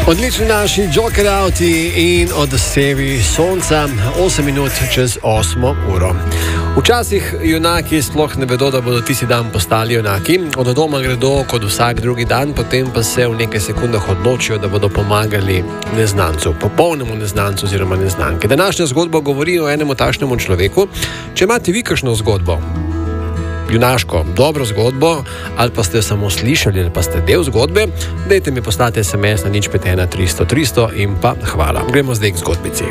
Odlični naši Joker Auti in odsevi sonca, 8 minut čez 8 uro. Včasih junaki sploh ne vedo, da bodo tisti dan postali junaki. Od doma gredo kot vsak drugi dan, potem pa se v nekaj sekundah odločijo, da bodo pomagali neznancu, popolnemu neznancu oziroma neznanke. Današnja zgodba govori o enemu takšnemu človeku. Če imate vi kakšno zgodbo, junaško, dobro zgodbo, ali pa ste samo slišali, ali pa ste del zgodbe, dajte mi poslati SMS na 051 300 300 in pa hvala. Gremo zdaj k zgodbici.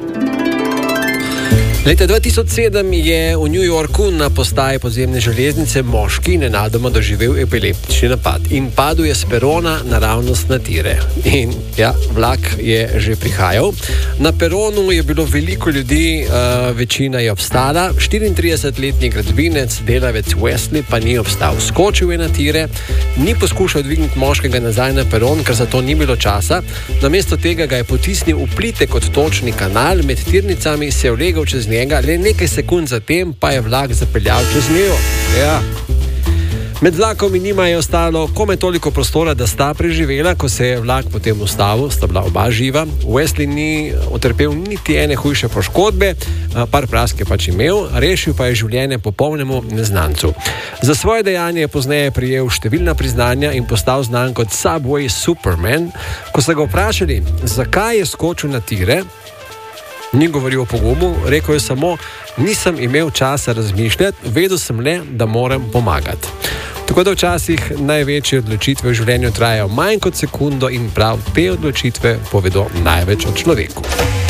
Leta 2007 je v New Yorku na postaji podzemne železnice moški nenadoma doživel epileptični napad in padel je s perona naravnost na tire. In ja, vlak je že prihajal. Na peronu je bilo veliko ljudi, večina je obstala. 34-letni gradbinec, delavec Wesley, pa ni obstal. Skočil je na tire, ni poskušal dvigniti moškega nazaj na peron, ker za to ni bilo časa. Namesto tega ga je potisnil v plitek odtočni kanal, med tirnicami se je ulegel čez njega, le nekaj sekund zatem pa je vlak zapeljal čez njo. Ja. Med vlakom in njima je ostalo komaj toliko prostora, da sta preživela. Ko se je vlak potem ustavil, sta bila oba živa. Wesley ni utrpel niti ene hujše poškodbe, par prask je pač imel, rešil pa je življenje popolnemu neznancu. Za svoje dejanje je pozneje prijel številna priznanja in postal znan kot Subway Superman. Ko so ga vprašali, zakaj je skočil na tire, ni govoril o pogumu, rekel je samo: nisem imel časa razmišljati, vedel sem le, da moram pomagati. Tako da včasih največje odločitve v življenju trajajo manj kot sekundo in prav te odločitve povedo največ o človeku.